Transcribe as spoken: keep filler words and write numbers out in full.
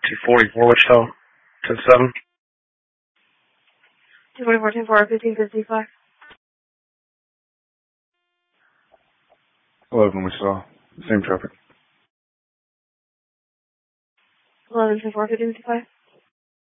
two forty-four Wichita, ten seven. two forty-four, ten four, fifteen fifty-five. eleven Wichita, same traffic. eleven, ten four, fifteen fifty-five.